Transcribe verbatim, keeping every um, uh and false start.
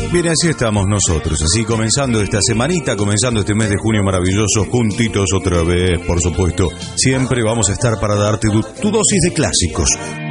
Bien, así estamos nosotros, así comenzando esta semanita, comenzando este mes de junio maravilloso, juntitos otra vez, por supuesto. Siempre vamos a estar para darte tu, tu dosis de clásicos.